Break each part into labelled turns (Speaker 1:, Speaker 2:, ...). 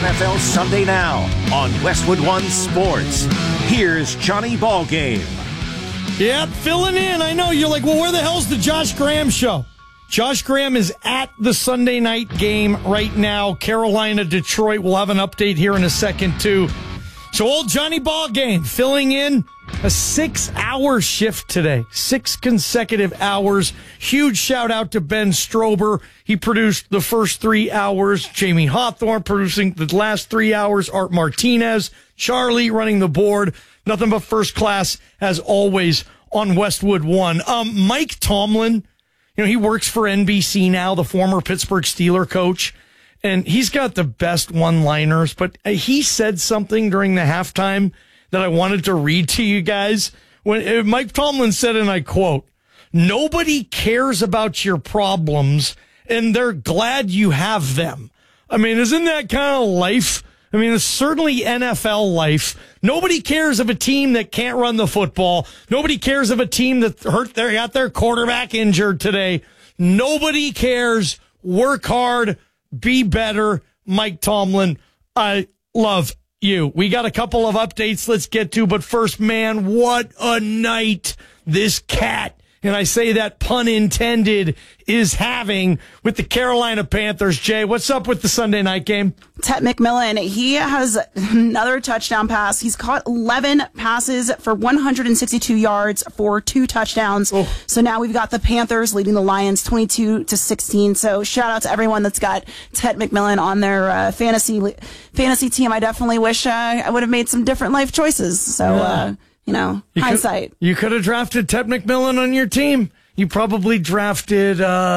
Speaker 1: NFL Sunday Now on Westwood One Sports. Here's Johnny Ballgame.
Speaker 2: Yep, filling in. I know. You're like, well, where the hell's the Josh Graham show? Josh Graham is at the Sunday night game right now. Carolina, Detroit. We'll have an update here in a second, too. So old Johnny Ballgame filling in a 6-hour shift today. 6 consecutive hours. Huge shout out to Ben Strober. He produced the first 3 hours. Jamie Hawthorne producing the last 3 hours. Art Martinez. Charlie running the board. Nothing but first class, as always, on Westwood One. Mike Tomlin, he works for NBC now, the former Pittsburgh Steelers coach, and he's got the best one-liners, but he said something during the halftime that I wanted to read to you guys. When Mike Tomlin said, and I quote, "Nobody cares about your problems, and they're glad you have them." I mean, isn't that kind of life? I mean, it's certainly NFL life. Nobody cares of a team that can't run the football. Nobody cares of a team that got their quarterback injured today. Nobody cares. Work hard. Be better. Mike Tomlin, I love you. We got a couple of updates let's get to, but first, man, what a night this cat, and I say that pun intended, is having with the Carolina Panthers. Jay, what's up with the Sunday night game?
Speaker 3: Ted McMillan, he has another touchdown pass. He's caught 11 passes for 162 yards for 2 touchdowns. Oh. So now we've got the Panthers leading the Lions 22-16. So shout out to everyone that's got Ted McMillan on their fantasy team. I definitely wish I would have made some different life choices. So, hindsight.
Speaker 2: You could have drafted Ted McMillan on your team. You probably drafted,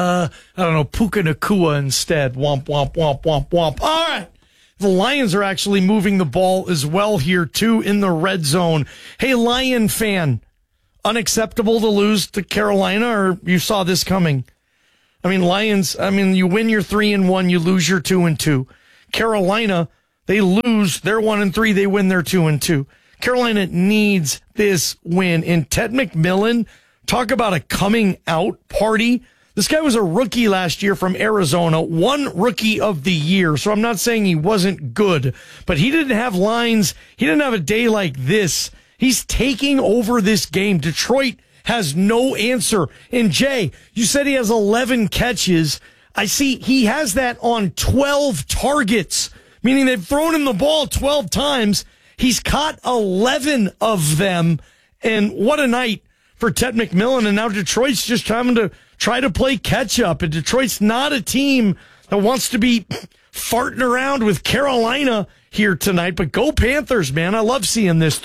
Speaker 2: Puka Nacua instead. Womp, womp, womp, womp, womp. All right. The Lions are actually moving the ball as well here, too, in the red zone. Hey, Lion fan, unacceptable to lose to Carolina, or you saw this coming? I mean, Lions, you win your 3-1, you lose your 2-2. Carolina, they lose their 1-3, they win their 2-2. Carolina needs this win. And Ted McMillan, talk about a coming out party. This guy was a rookie last year from Arizona, won Rookie of the Year. So I'm not saying he wasn't good, but he didn't have lines. He didn't have a day like this. He's taking over this game. Detroit has no answer. And Jay, you said he has 11 catches. I see he has that on 12 targets, meaning they've thrown him the ball 12 times. He's caught 11 of them. And what a night for Ted McMillan. And now Detroit's just having to try to play catch up. And Detroit's not a team that wants to be farting around with Carolina here tonight. But go Panthers, man. I love seeing this.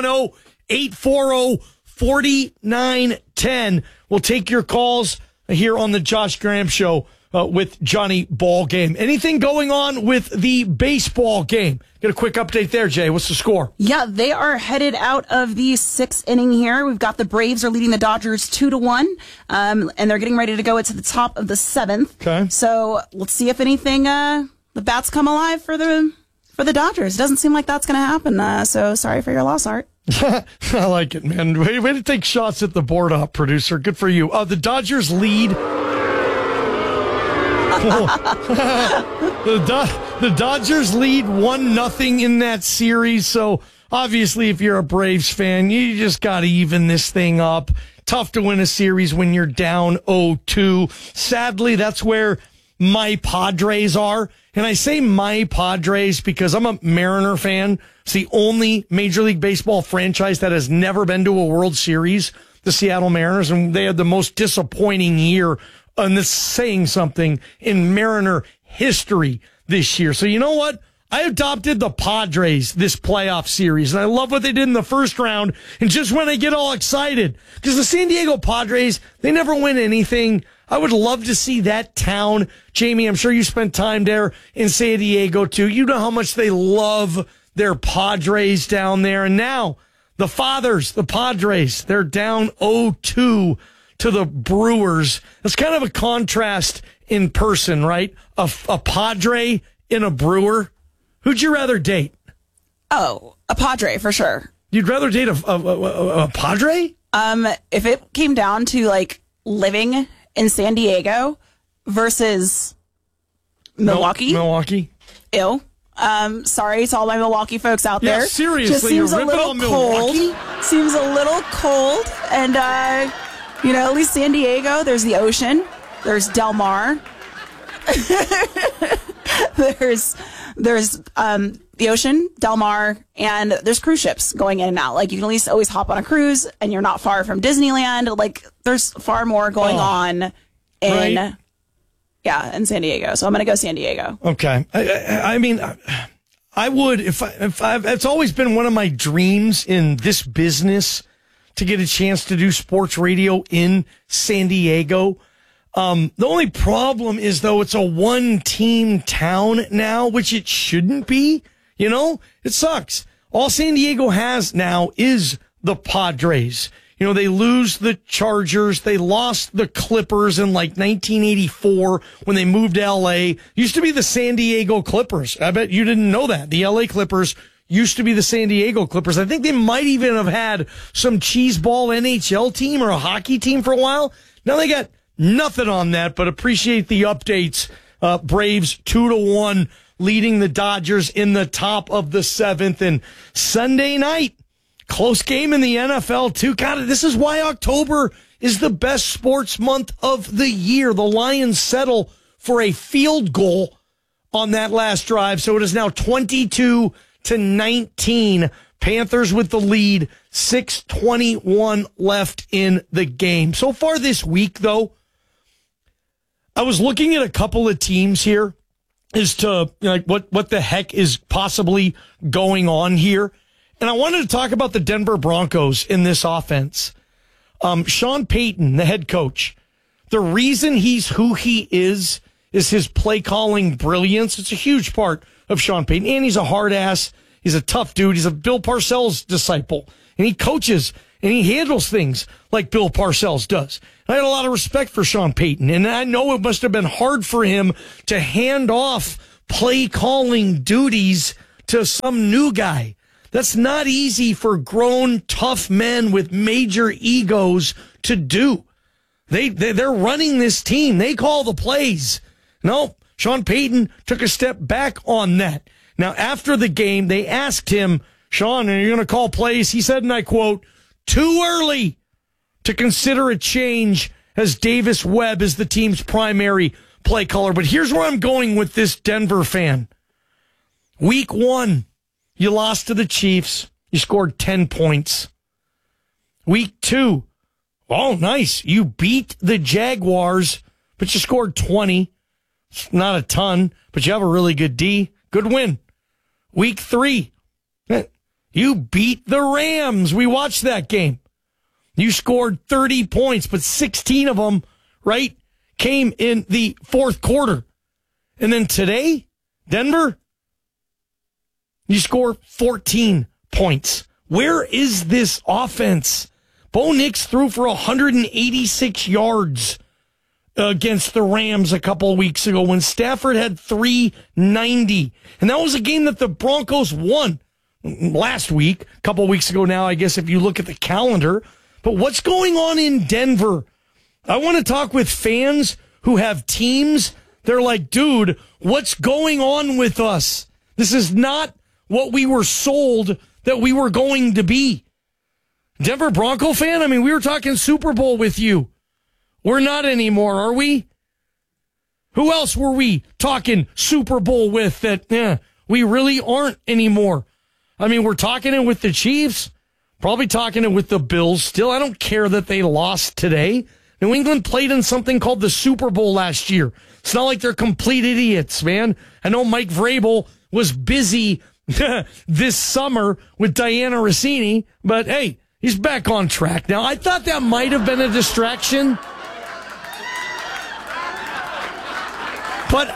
Speaker 2: 310-840-4910. We'll take your calls here on the Josh Graham Show with Johnny Ballgame. Anything going on with the baseball game? Get a quick update there, Jay. What's the score?
Speaker 3: Yeah, they are headed out of the 6th inning here. We've got the Braves are leading the Dodgers 2-1, and they're getting ready to go into the top of the 7th.
Speaker 2: Okay.
Speaker 3: So let's see if anything, the bats come alive for the Dodgers. It doesn't seem like that's going to happen. So sorry for your loss, Art.
Speaker 2: I like it, man. Way to take shots at the board up, producer. Good for you. The Dodgers lead. The Dodgers lead 1-0 in that series. So obviously, if you're a Braves fan, you just got to even this thing up. Tough to win a series when you're down 0-2. Sadly, that's where my Padres are. And I say my Padres because I'm a Mariner fan. It's the only Major League Baseball franchise that has never been to a World Series, the Seattle Mariners, and they had the most disappointing year. And this saying something in Mariner history this year. So you know what? I adopted the Padres this playoff series, and I love what they did in the first round. And just when I get all excited, because the San Diego Padres, they never win anything. I would love to see that town. Jamie, I'm sure you spent time there in San Diego too. You know how much they love their Padres down there. And now the Fathers, the Padres, they're down 0-2 to the Brewers. That's kind of a contrast in person, right? A Padre and a Brewer. Who'd you rather date?
Speaker 3: Oh, a Padre for sure.
Speaker 2: You'd rather date a Padre?
Speaker 3: If it came down to like living in San Diego versus Milwaukee.
Speaker 2: Milwaukee.
Speaker 3: Ew. Sorry to all my Milwaukee folks out there.
Speaker 2: Yeah, seriously,
Speaker 3: just seems
Speaker 2: you're
Speaker 3: a
Speaker 2: ripping
Speaker 3: little
Speaker 2: on
Speaker 3: cold.
Speaker 2: Milwaukee?
Speaker 3: Seems a little cold. And, at least San Diego, there's the ocean. There's Del Mar. there's the ocean, Del Mar, and there's cruise ships going in and out. Like, you can at least always hop on a cruise, and you're not far from Disneyland. Like, there's far more going on in San Diego. So I'm going to go San Diego.
Speaker 2: Okay. I mean, I would, if it's always been one of my dreams in this business to get a chance to do sports radio in San Diego. The only problem is, though, it's a one-team town now, which it shouldn't be. You know, it sucks. All San Diego has now is the Padres. You know, they lose the Chargers. They lost the Clippers in like 1984 when they moved to L.A. Used to be the San Diego Clippers. I bet you didn't know that. The L.A. Clippers used to be the San Diego Clippers. I think they might even have had some cheeseball NHL team or a hockey team for a while. Now they got nothing on that, but appreciate the updates. Braves 2-1 leading the Dodgers in the top of the 7th. And Sunday night, close game in the NFL too. God, this is why October is the best sports month of the year. The Lions settle for a field goal on that last drive. So it is now 22-19. Panthers with the lead, 6:21 left in the game. So far this week, though, I was looking at a couple of teams here as to what the heck is possibly going on here. And I wanted to talk about the Denver Broncos in this offense. Sean Payton, the head coach, the reason he's who he is his play calling brilliance. It's a huge part of Sean Payton. And he's a hard ass. He's a tough dude. He's a Bill Parcells disciple. And he coaches and he handles things like Bill Parcells does. I had a lot of respect for Sean Payton. And I know it must have been hard for him to hand off play calling duties to some new guy. That's not easy for grown, tough men with major egos to do. They're running this team. They call the plays. No, Sean Payton took a step back on that. Now, after the game, they asked him, Sean, are you going to call plays? He said, and I quote, too early to consider a change as Davis Webb is the team's primary play caller. But here's where I'm going with this Denver fan. Week 1, you lost to the Chiefs. You scored 10 points. Week 2, oh, nice. You beat the Jaguars, but you scored 20. It's not a ton, but you have a really good D. Good win. Week 3, you beat the Rams. We watched that game. You scored 30 points, but 16 of them, right, came in the fourth quarter. And then today, Denver, you score 14 points. Where is this offense? Bo Nix threw for 186 yards against the Rams a couple of weeks ago when Stafford had 390. And that was a game that the Broncos won last week, a couple of weeks ago now, I guess, if you look at the calendar. But what's going on in Denver? I want to talk with fans who have teams. They're like, dude, what's going on with us? This is not what we were sold that we were going to be. Denver Bronco fan? I mean, we were talking Super Bowl with you. We're not anymore, are we? Who else were we talking Super Bowl with that we really aren't anymore? I mean, we're talking it with the Chiefs, probably talking it with the Bills. Still, I don't care that they lost today. New England played in something called the Super Bowl last year. It's not like they're complete idiots, man. I know Mike Vrabel was busy this summer with Diana Rossini, but hey, he's back on track. Now, I thought that might have been a distraction. But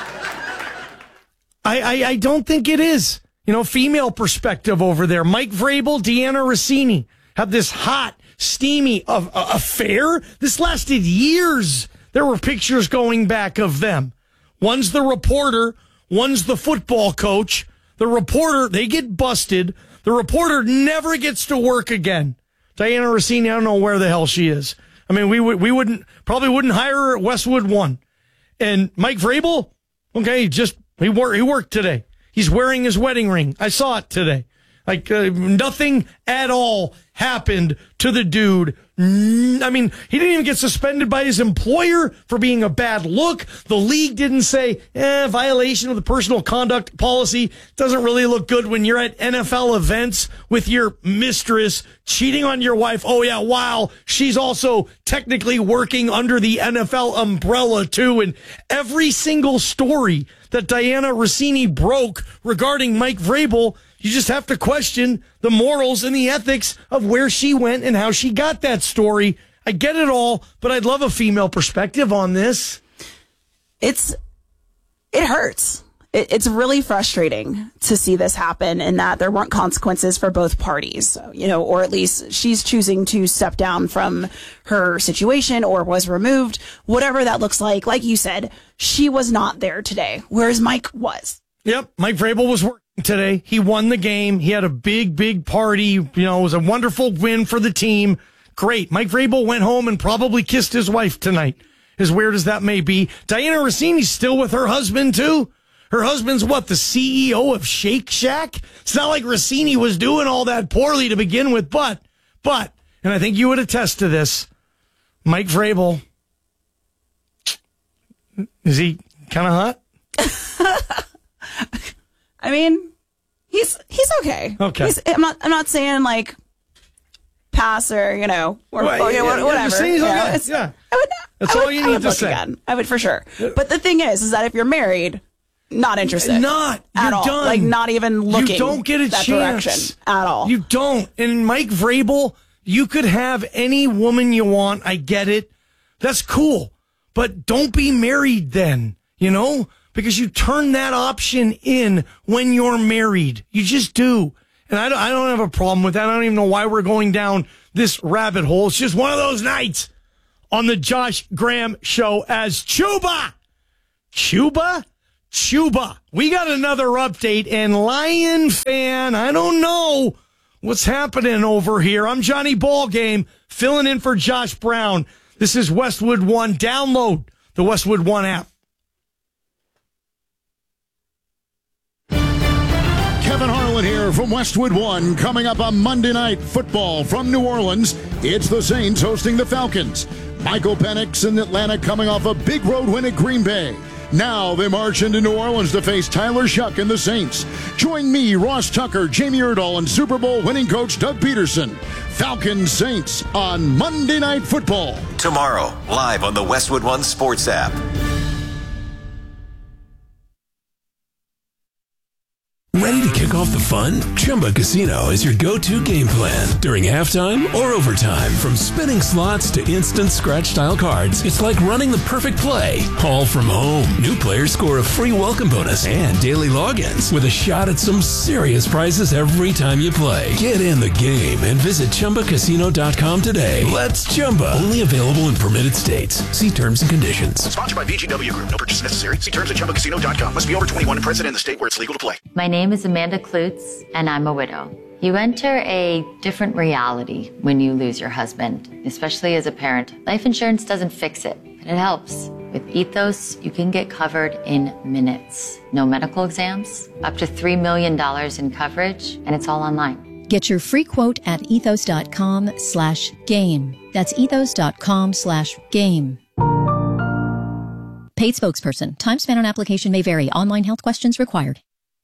Speaker 2: I don't think it is. You know, female perspective over there. Mike Vrabel, Deanna Rossini have this hot, steamy affair. This lasted years. There were pictures going back of them. One's the reporter. One's the football coach. The reporter, they get busted. The reporter never gets to work again. Diana Rossini, I don't know where the hell she is. I mean, we probably wouldn't hire her at Westwood One. And Mike Vrabel, okay, he worked today. He's wearing his wedding ring. I saw it today. Like, nothing at all happened to the dude. I mean, he didn't even get suspended by his employer for being a bad look. The league didn't say, violation of the personal conduct policy. Doesn't really look good when you're at NFL events with your mistress cheating on your wife. Oh, yeah, wow. She's also technically working under the NFL umbrella, too. And every single story that Diana Rossini broke regarding Mike Vrabel, you just have to question the morals and the ethics of where she went and how she got that story. I get it all, but I'd love a female perspective on this.
Speaker 3: It hurts. It's really frustrating to see this happen and that there weren't consequences for both parties, or at least she's choosing to step down from her situation or was removed, whatever that looks like. Like you said, she was not there today, whereas Mike was.
Speaker 2: Yep, Mike Vrabel was working today. He won the game. He had a big party. It was a wonderful win for the team. Great. Mike Vrabel went home and probably kissed his wife tonight, as weird as that may be. Diana Rossini's still with her husband, too. Her husband's the CEO of Shake Shack? It's not like Rossini was doing all that poorly to begin with, but, and I think you would attest to this, Mike Vrabel, is he kind of hot?
Speaker 3: I mean, he's okay.
Speaker 2: Okay.
Speaker 3: I'm not saying like pass or whatever.
Speaker 2: He's okay.
Speaker 3: Yeah.
Speaker 2: That's all you need to say.
Speaker 3: Again. I would for sure. But the thing is that if you're married, not interested.
Speaker 2: Not
Speaker 3: at all.
Speaker 2: Done.
Speaker 3: Like not even looking.
Speaker 2: You don't get a
Speaker 3: that
Speaker 2: chance
Speaker 3: direction at all.
Speaker 2: You don't. And Mike Vrabel, you could have any woman you want. I get it. That's cool. But don't be married then, because you turn that option in when you're married. You just do. And I don't have a problem with that. I don't even know why we're going down this rabbit hole. It's just one of those nights on the Josh Graham Show as Chuba. We got another update, and Lion fan, I don't know what's happening over here. I'm Johnny Ballgame, filling in for Josh Brown. This is Westwood One. Download the Westwood One app.
Speaker 4: Kevin Harlan here from Westwood One. Coming up on Monday Night Football from New Orleans, it's the Saints hosting the Falcons. Michael Penix in Atlanta coming off a big road win at Green Bay. Now they march into New Orleans to face Tyler Shuck and the Saints. Join me, Ross Tucker, Jamie Erdahl, and Super Bowl winning coach Doug Peterson. Falcons Saints on Monday Night Football.
Speaker 1: Tomorrow, live on the Westwood One Sports app.
Speaker 5: Ready to kick off the fun? Chumba Casino is your go-to game plan during halftime or overtime. From spinning slots to instant scratch-style cards, it's like running the perfect play, all from home. New players score a free welcome bonus and daily logins with a shot at some serious prizes every time you play. Get in the game and visit ChumbaCasino.com today. Let's Chumba. Only available in permitted states. See terms and conditions.
Speaker 6: Sponsored by VGW Group. No purchase necessary. See terms at ChumbaCasino.com. Must be over 21 and present in the state where it's legal to play.
Speaker 7: My name is Amanda Klutz, and I'm a widow. You enter a different reality when you lose your husband, especially as a parent. Life insurance doesn't fix it, but it helps. With Ethos, you can get covered in minutes. No medical exams, up to $3 million in coverage, and it's all online.
Speaker 8: Get your free quote at ethos.com/game. That's ethos.com/game. Paid spokesperson. Time spent on application may vary. Online health questions required.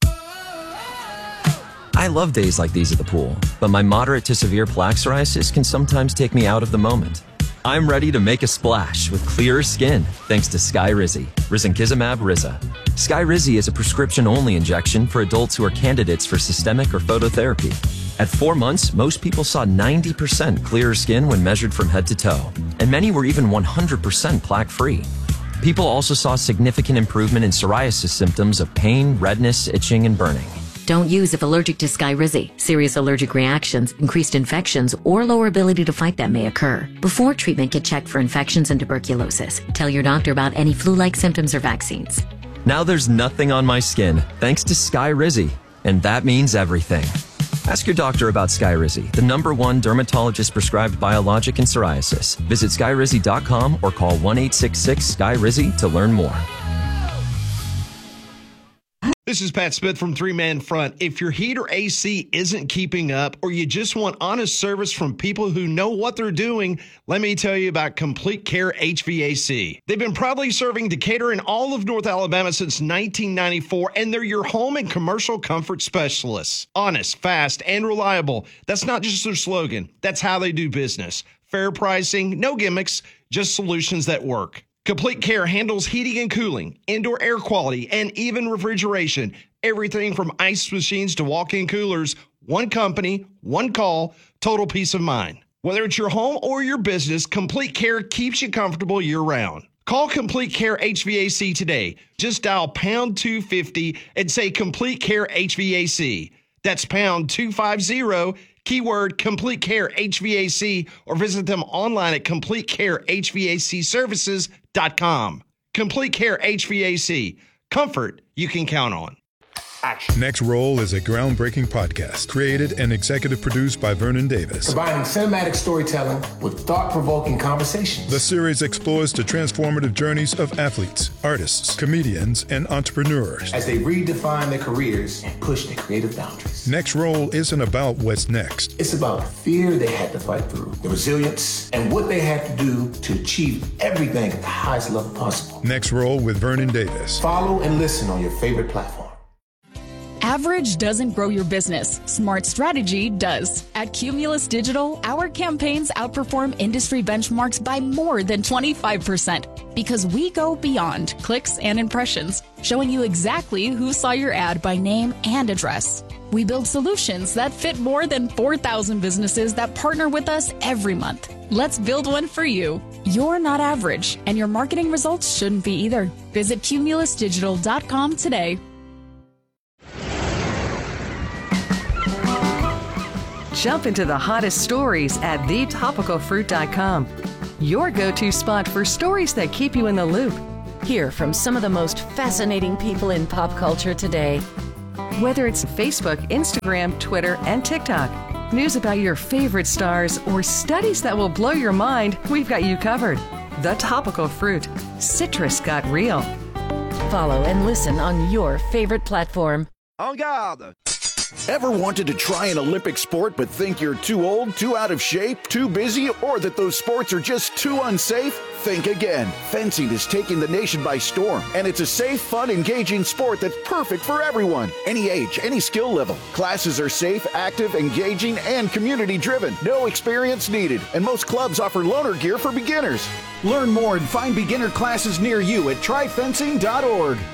Speaker 9: I love days like these at the pool, but my moderate to severe plaque psoriasis can sometimes take me out of the moment. I'm ready to make a splash with clearer skin thanks to Skyrizi, risankizumab Riza. Skyrizi is a prescription-only injection for adults who are candidates for systemic or phototherapy. At 4 months, most people saw 90% clearer skin when measured from head to toe, and many were even 100% plaque-free. People also saw significant improvement in psoriasis symptoms of pain, redness, itching, and burning.
Speaker 10: Don't use if allergic to Skyrizi. Serious allergic reactions, increased infections, or lower ability to fight them may occur. Before treatment, get checked for infections and tuberculosis. Tell your doctor about any flu-like symptoms or vaccines.
Speaker 9: Now there's nothing on my skin thanks to Skyrizi, and that means everything. Ask your doctor about Skyrizi, the #1 dermatologist-prescribed biologic in psoriasis. Visit Skyrizi.com or call 1-866-SKYRIZI to learn more.
Speaker 11: this is Pat Smith from Three Man Front. If your heat or AC isn't keeping up, or you just want honest service from people who know what they're doing, let me tell you about Complete Care HVAC. They've been proudly serving Decatur and all of North Alabama since 1994, and they're your home and commercial comfort specialists. Honest, fast, and reliable. That's not just their slogan. That's how they do business. Fair pricing, no gimmicks, just solutions that work. Complete Care handles heating and cooling, indoor air quality, and even refrigeration. Everything from ice machines to walk-in coolers. One company, one call, total peace of mind. Whether it's your home or your business, Complete Care keeps you comfortable year-round. Call Complete Care HVAC today. Just dial pound 250 and say Complete Care HVAC. That's pound 250, keyword Complete Care HVAC, or visit them online at CompleteCareHVACServices.com. Complete Care HVAC. Comfort you can count on.
Speaker 12: Action. Next Roll is a groundbreaking podcast created and executive produced by Vernon Davis.
Speaker 13: Combining cinematic storytelling with thought-provoking conversations.
Speaker 12: The series explores the transformative journeys of athletes, artists, comedians, and entrepreneurs
Speaker 13: as they redefine their careers and push their creative boundaries.
Speaker 12: Next Roll isn't about what's next.
Speaker 13: It's about the fear they had to fight through, the resilience, and what they had to do to achieve everything at the highest level possible.
Speaker 12: Next Roll with Vernon Davis.
Speaker 13: Follow and listen on your favorite platform.
Speaker 14: Average doesn't grow your business. Smart strategy does. At Cumulus Digital, our campaigns outperform industry benchmarks by more than 25% because we go beyond clicks and impressions, showing you exactly who saw your ad by name and address. We build solutions that fit more than 4,000 businesses that partner with us every month. Let's build one for you. You're not average, and your marketing results shouldn't be either. Visit cumulusdigital.com today.
Speaker 15: Jump into the hottest stories at thetopicalfruit.com. Your go-to spot for stories that keep you in the loop.
Speaker 16: Hear from some of the most fascinating people in pop culture today.
Speaker 15: Whether it's Facebook, Instagram, Twitter, and TikTok, news about your favorite stars, or studies that will blow your mind, we've got you covered. The Topical Fruit. Citrus got real.
Speaker 16: Follow and listen on your favorite platform.
Speaker 6: En garde! Ever wanted to try an Olympic sport but think you're too old, too out of shape, too busy, or that those sports are just too unsafe? Think again. Fencing is taking the nation by storm, and it's a safe, fun, engaging sport that's perfect for everyone. Any age, any skill level. Classes are safe, active, engaging, and community-driven. No experience needed, and most clubs offer loaner gear for beginners. Learn more and find beginner classes near you at tryfencing.org.